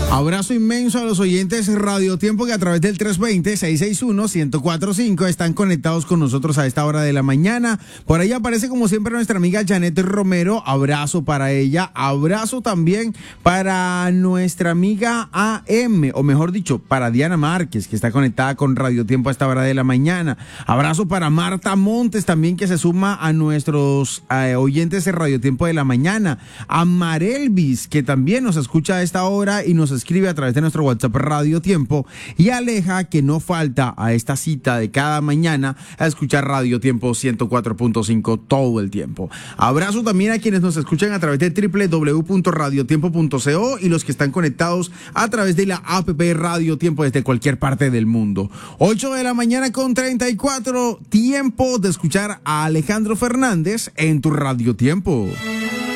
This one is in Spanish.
Abrazo inmenso a los oyentes Radio Tiempo que a través del 320-661-1045 están conectados con nosotros a esta hora de la mañana. Por ahí aparece como siempre nuestra amiga Janet Romero. Abrazo para ella. Abrazo también para nuestra amiga AM, o mejor dicho, para Diana Márquez, que está conectada con Radio Tiempo a esta hora de la mañana. Abrazo para Marta Montes también, que se suma a nuestros oyentes de Radio Tiempo de la mañana. A Marelvis, que también nos escucha a esta hora y nos escribe a través de nuestro WhatsApp Radio Tiempo, y Aleja, que no falta a esta cita de cada mañana a escuchar Radio Tiempo 104.5 todo el tiempo. Abrazo también a quienes nos escuchan a través de www.radiotiempo.co y los que están conectados a través de la app Radio Tiempo desde cualquier parte del mundo. 8 de la mañana con 34, tiempo de escuchar a Alejandro Fernández en tu Radio Tiempo.